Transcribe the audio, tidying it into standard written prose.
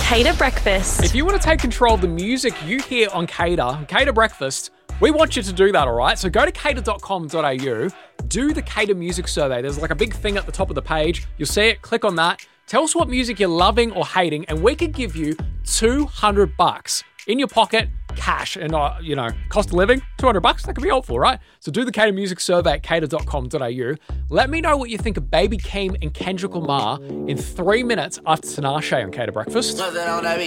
Cater Breakfast. If you want to take control of the music you hear on Cater Breakfast, we want you to do that, all right? So go to cater.com.au, do the Cater Music Survey. There's like a big thing at the top of the page. You'll see it, click on that. Tell us what music you're loving or hating, and we could give you $200 in your pocket, cash. And, cost of living, $200, that could be helpful, right? So do the Cater Music Survey at cater.com.au. Let me know what you think of Baby Keem and Kendrick Lamar in 3 minutes after Tinashe on Cater Breakfast.